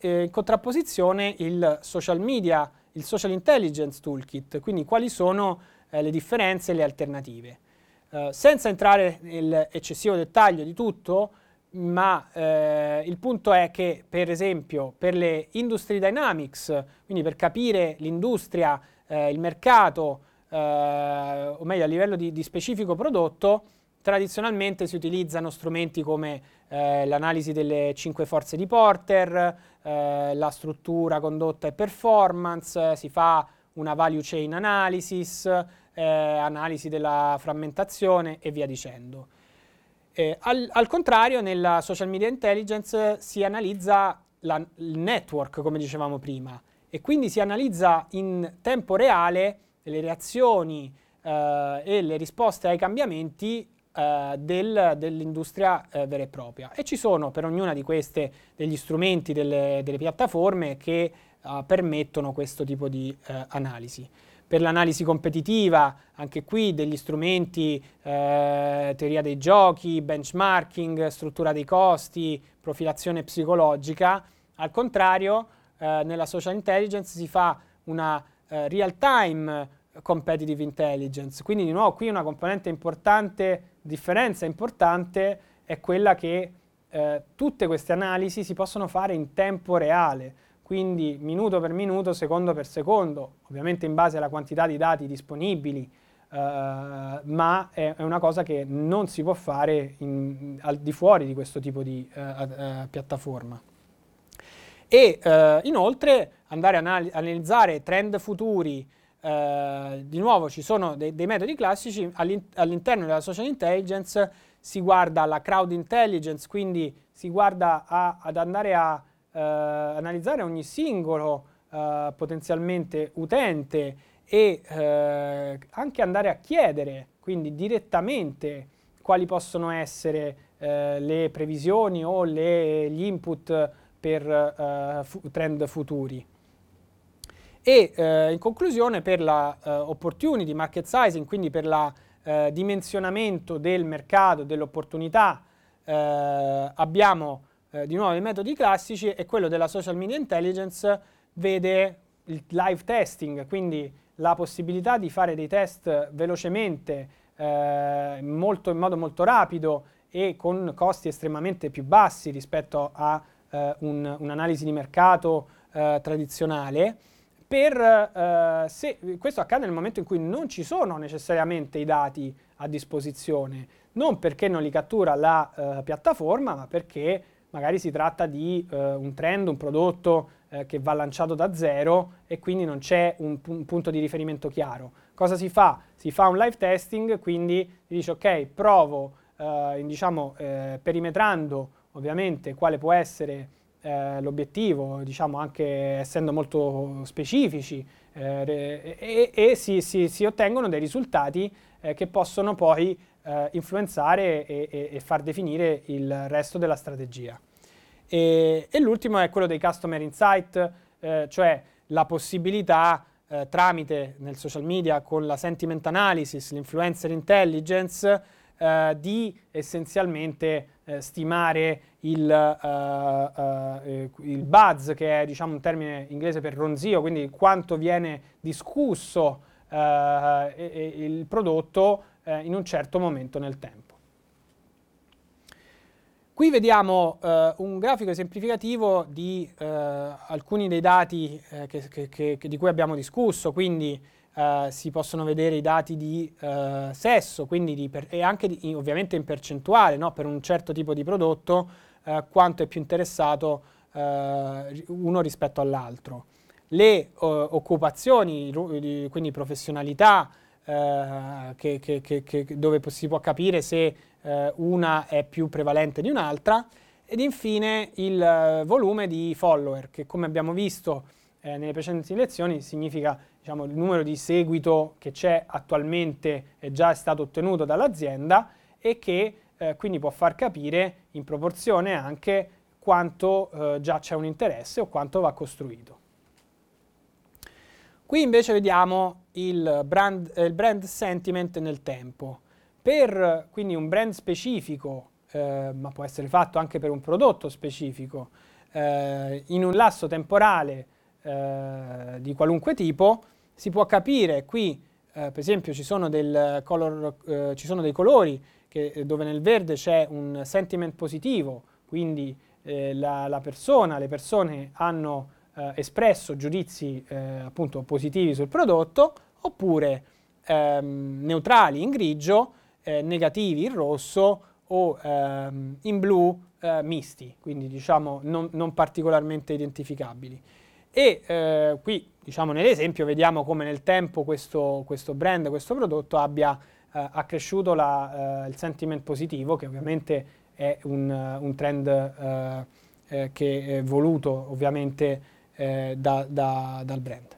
in contrapposizione il social media, il social intelligence toolkit, quindi quali sono le differenze e le alternative. Senza entrare nell'eccessivo dettaglio di tutto, ma il punto è che, per esempio, per le industry dynamics, quindi per capire l'industria, il mercato, o meglio a livello di specifico prodotto, tradizionalmente si utilizzano strumenti come l'analisi delle 5 forze di Porter, la struttura, condotta e performance, si fa una value chain analysis, analisi della frammentazione e via dicendo. Al contrario, nella social media intelligence si analizza il network, come dicevamo prima, e quindi si analizza in tempo reale le reazioni e le risposte ai cambiamenti dell'industria vera e propria. E ci sono per ognuna di queste degli strumenti, delle piattaforme che permettono questo tipo di analisi. Per l'analisi competitiva, anche qui degli strumenti, teoria dei giochi, benchmarking, struttura dei costi, profilazione psicologica. Al contrario, nella social intelligence si fa una real-time competitive intelligence, quindi di nuovo qui una componente importante, differenza importante è quella che tutte queste analisi si possono fare in tempo reale, quindi minuto per minuto, secondo per secondo, ovviamente in base alla quantità di dati disponibili, ma è una cosa che non si può fare al di fuori di questo tipo di piattaforma. E inoltre andare a analizzare trend futuri. Di nuovo ci sono dei metodi classici. All'interno della social intelligence si guarda alla crowd intelligence, quindi si guarda ad andare a analizzare ogni singolo potenzialmente utente e anche andare a chiedere quindi direttamente quali possono essere le previsioni o gli input per trend futuri. E in conclusione, per la opportunity market sizing, quindi per la dimensionamento del mercato, dell'opportunità, abbiamo di nuovo i metodi classici, e quello della social media intelligence vede il live testing, quindi la possibilità di fare dei test velocemente, in modo molto rapido e con costi estremamente più bassi rispetto a un'analisi di mercato tradizionale. Questo accade nel momento in cui non ci sono necessariamente i dati a disposizione, non perché non li cattura la piattaforma, ma perché magari si tratta di un trend, un prodotto che va lanciato da zero e quindi non c'è un punto di riferimento chiaro. Cosa si fa? Si fa un live testing, quindi si dice ok, provo perimetrando ovviamente quale può essere l'obiettivo, diciamo anche essendo molto specifici, e si ottengono dei risultati che possono poi influenzare e far definire il resto della strategia. E l'ultimo è quello dei customer insight, cioè la possibilità tramite nel social media con la sentiment analysis, l'influencer intelligence, di essenzialmente stimare il buzz, che è diciamo un termine inglese per ronzio, quindi quanto viene discusso il prodotto in un certo momento nel tempo. Qui vediamo un grafico esemplificativo di alcuni dei dati di cui abbiamo discusso, quindi si possono vedere i dati di sesso, quindi e anche ovviamente in percentuale, no? Per un certo tipo di prodotto quanto è più interessato uno rispetto all'altro. Le occupazioni, quindi professionalità, dove si può capire se una è più prevalente di un'altra, ed infine il volume di follower, che come abbiamo visto nelle precedenti lezioni significa diciamo, il numero di seguito che c'è attualmente e già è stato ottenuto dall'azienda, e che quindi può far capire in proporzione anche quanto già c'è un interesse o quanto va costruito. Qui invece vediamo il brand sentiment nel tempo. Per quindi un brand specifico, ma può essere fatto anche per un prodotto specifico, in un lasso temporale di qualunque tipo si può capire qui, per esempio ci sono dei colori dove nel verde c'è un sentiment positivo, quindi le persone hanno espresso giudizi appunto positivi sul prodotto, oppure neutrali in grigio, negativi in rosso o in blu misti, quindi diciamo non particolarmente identificabili. E qui diciamo nell'esempio vediamo come nel tempo questo brand, questo prodotto abbia accresciuto il sentiment positivo, che ovviamente è un trend che è voluto ovviamente dal brand.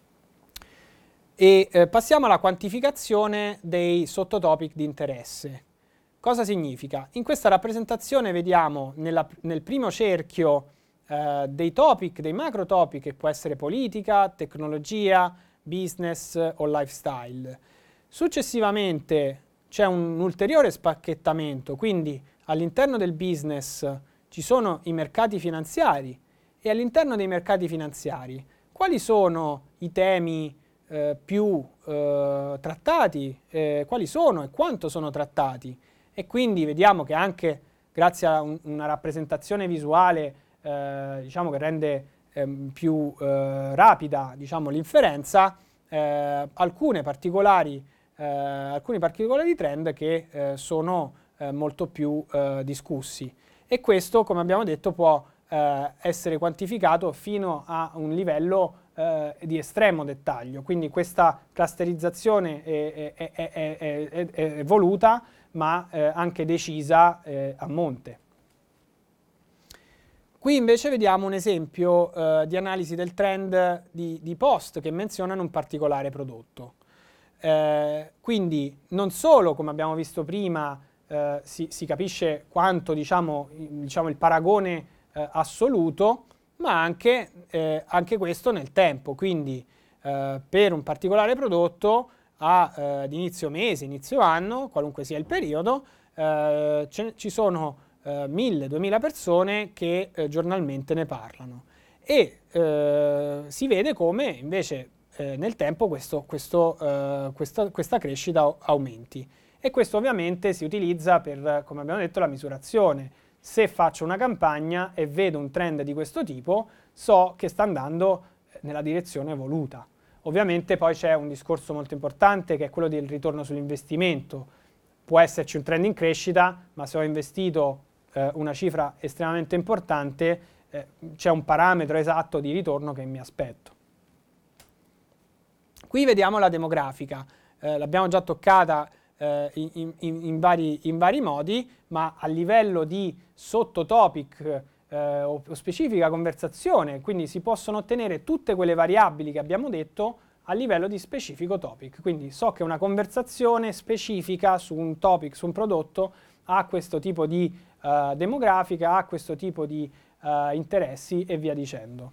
E passiamo alla quantificazione dei sottotopic di interesse. Cosa significa? In questa rappresentazione vediamo nel primo cerchio dei topic, dei macro topic, che può essere politica, tecnologia, business o lifestyle. Successivamente c'è un ulteriore spacchettamento, quindi all'interno del business ci sono i mercati finanziari, e all'interno dei mercati finanziari quali sono i temi più trattati, quali sono e quanto sono trattati. E quindi vediamo che anche grazie a una rappresentazione visuale diciamo che rende più rapida, diciamo, l'inferenza, alcuni particolari trend che sono molto più discussi. E questo, come abbiamo detto, può essere quantificato fino a un livello di estremo dettaglio. Quindi questa clusterizzazione è voluta, ma anche decisa a monte. Qui invece vediamo un esempio di analisi del trend di post che menzionano un particolare prodotto. Quindi non solo, come abbiamo visto prima, si capisce quanto diciamo il paragone assoluto, ma anche questo nel tempo. Quindi per un particolare prodotto ad inizio mese, inizio anno, qualunque sia il periodo, ci sono 1000-2000 persone che giornalmente ne parlano, e si vede come invece nel tempo questa crescita aumenti. E questo ovviamente si utilizza per, come abbiamo detto, la misurazione. Se faccio una campagna e vedo un trend di questo tipo, so che sta andando nella direzione voluta. Ovviamente poi c'è un discorso molto importante, che è quello del ritorno sull'investimento. Può esserci un trend in crescita, ma se ho investito una cifra estremamente importante, c'è un parametro esatto di ritorno che mi aspetto. Qui vediamo la demografica, l'abbiamo già toccata in vari modi, ma a livello di sottotopic o specifica conversazione, quindi si possono ottenere tutte quelle variabili che abbiamo detto a livello di specifico topic. Quindi so che una conversazione specifica su un topic, su un prodotto, ha questo tipo di demografica, ha questo tipo di interessi e via dicendo.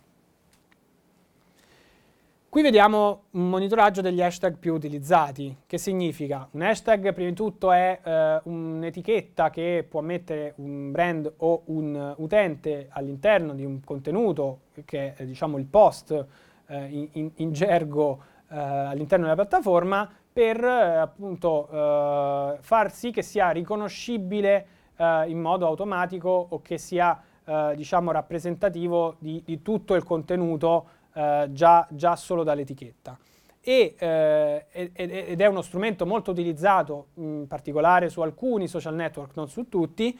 Qui vediamo un monitoraggio degli hashtag più utilizzati. Che significa? Un hashtag prima di tutto è un'etichetta che può mettere un brand o un utente all'interno di un contenuto, che è diciamo il post in gergo all'interno della piattaforma, per appunto far sì che sia riconoscibile in modo automatico, o che sia diciamo rappresentativo di tutto il contenuto già solo dall'etichetta. Ed è uno strumento molto utilizzato in particolare su alcuni social network, non su tutti,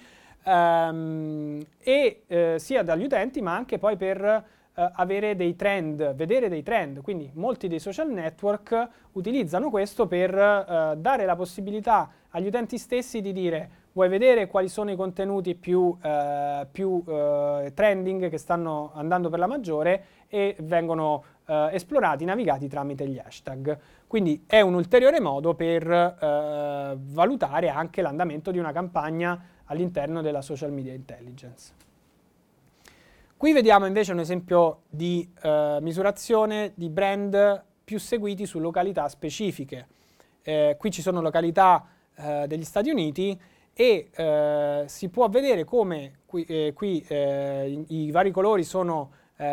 sia dagli utenti, ma anche poi per avere dei trend, vedere dei trend. Quindi molti dei social network utilizzano questo per dare la possibilità agli utenti stessi di dire: vuoi vedere quali sono i contenuti più trending, che stanno andando per la maggiore, e vengono esplorati, navigati tramite gli hashtag. Quindi è un ulteriore modo per valutare anche l'andamento di una campagna all'interno della social media intelligence. Qui vediamo invece un esempio di misurazione di brand più seguiti su località specifiche. Qui ci sono località degli Stati Uniti, e si può vedere come qui i vari colori sono